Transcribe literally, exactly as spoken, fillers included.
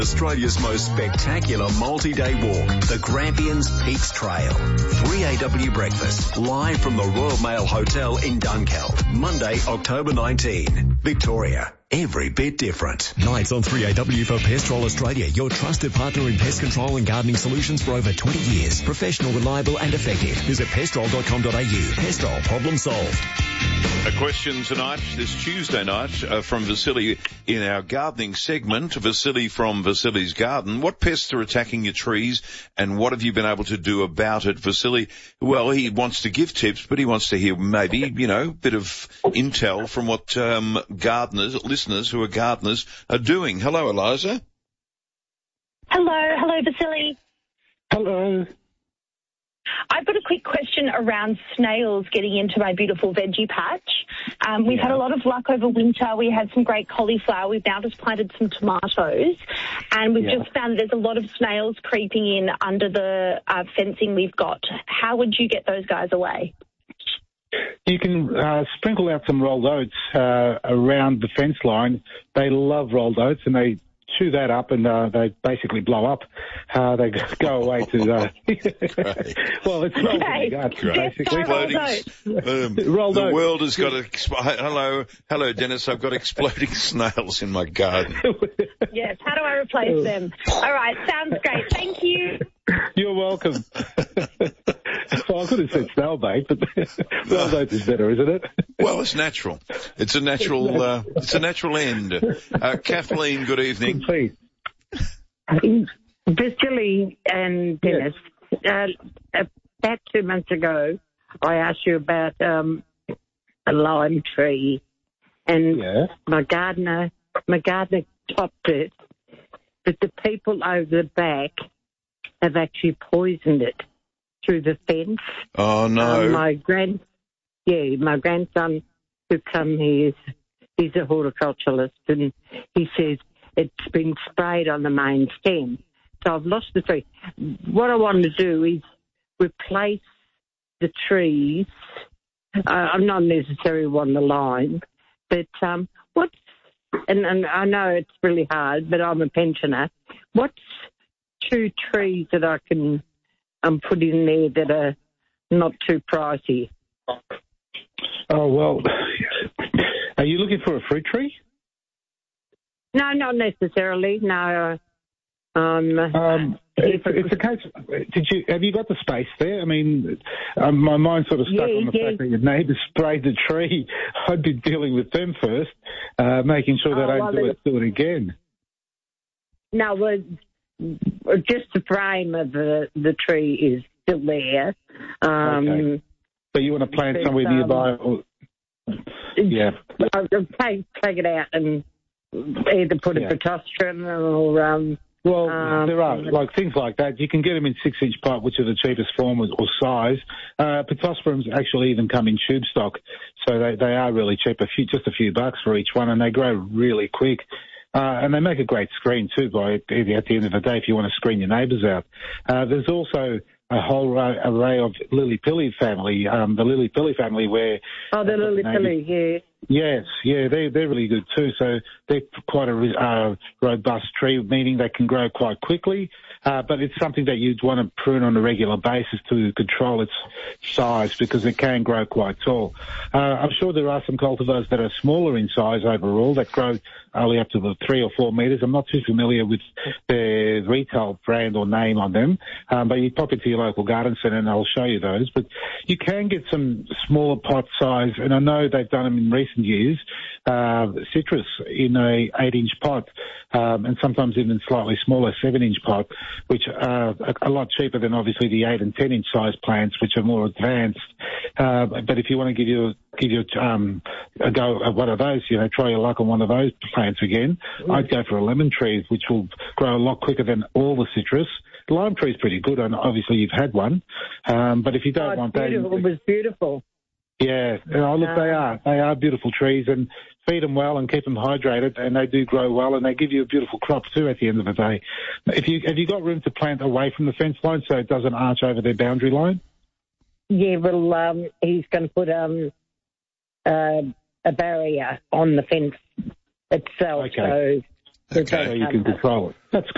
Australia's most spectacular multi-day walk, the Grampians Peaks Trail. three A W breakfast, live from the Royal Mail Hotel in Dunkeld. Monday, October nineteenth. Victoria. Every bit different. Nights on three A W for Pestrol Australia, your trusted partner in pest control and gardening solutions for over twenty years. Professional, reliable and effective. Visit pestrol dot com dot a u. Pestrol, problem solved. A question tonight, this Tuesday night, uh, from Vasily in our gardening segment. Vasily from Vasily's Garden. What pests are attacking your trees and what have you been able to do about it? Vasily, well, he wants to give tips, but he wants to hear maybe, you know, a bit of intel from what um, gardeners, listeners who are gardeners are doing. Hello, Eliza. Hello. Hello, Vasily. Hello. I've got a quick question around snails getting into my beautiful veggie patch. Um, we've yeah. had a lot of luck over winter. We had some great cauliflower. We've now just planted some tomatoes, and we've yeah. just found that there's a lot of snails creeping in under the uh, fencing we've got. How would you get those guys away? You can uh, sprinkle out some rolled oats uh, around the fence line. They love rolled oats, and they chew that up, and uh, they basically blow up. Uh, they go away to... Uh, well, it's rolled okay. in the gut, basically. Rolled oats. Um, rolled the oats. world has got... Exp- hello, hello, Dennis. I've got exploding snails in my garden. Yes, how do I replace them? All right, sounds great. Thank you. You're welcome. Well, I could have said snail bait, but rolled oats is better, isn't it? Well, it's natural. It's a natural. Uh, it's a natural end. Uh, Kathleen, good evening. Please. Vasily and Dennis, yes. uh, about two months ago, I asked you about um, a lime tree, and yeah. my gardener, my gardener topped it, but the people over the back have actually poisoned it through the fence. Oh no! Um, my grand, yeah, my grandson who come here, is, he's a horticulturalist, and he says it's been sprayed on the main stem. So I've lost the tree. What I want to do is replace the trees. Uh, I'm not necessarily on the line, but um, what's and, and I know it's really hard, but I'm a pensioner. What's two trees that I can um, put in there that are not too pricey? Oh, well, are you looking for a fruit tree? No, not necessarily. No. Um, um, it's, it's a case. Did you have you got the space there? I mean, um, my mind sort of stuck yeah, on the yeah. fact that your neighbours sprayed the tree. I'd be dealing with them first, uh, making sure they oh, don't well, do it, do it again. No, well, just the frame of the the tree is still there. Um, okay. So you want to plant but, somewhere um, nearby? Or, yeah. I'll take take it out and either put yeah. a pittosporum or um. Well, um, there are, like, things like that. You can get them in six-inch pot, which are the cheapest form or, or size. Uh, pittosporums actually even come in tube stock, so they, they are really cheap, a few, just a few bucks for each one, and they grow really quick. Uh, and they make a great screen, too, by at the end of the day, if you want to screen your neighbours out. Uh, there's also a whole array of lily-pilly family, um, the lily-pilly family where... Oh, the lily-pilly, yeah. Yes, yeah, they're, they're really good too. So they're quite a uh, robust tree, meaning they can grow quite quickly, uh, but it's something that you'd want to prune on a regular basis to control its size because it can grow quite tall. Uh, I'm sure there are some cultivars that are smaller in size overall that grow only up to the three or four metres. I'm not too familiar with their retail brand or name on them, um, but you pop into your local garden centre and I'll show you those. But you can get some smaller pot size, and I know they've done them in recent years, uh, citrus in a eight-inch pot, um, and sometimes even slightly smaller seven-inch pot, which are a lot cheaper than obviously the eight and ten-inch size plants, which are more advanced. Uh, but if you want to give you give you um, a go at one of those, you know, try your luck on one of those plants again, mm. I'd go for a lemon tree, which will grow a lot quicker than all the citrus. The lime tree is pretty good, and obviously you've had one. Um, but if you don't oh, want beautiful. that, it was beautiful. Yeah, oh, look, they are. They are beautiful trees, and feed them well and keep them hydrated, and they do grow well, and they give you a beautiful crop too at the end of the day. If you have you got room to plant away from the fence line so it doesn't arch over their boundary line? Yeah, well, um, he's going to put um, uh, a barrier on the fence itself, okay. so, okay. so you can control it. That's good.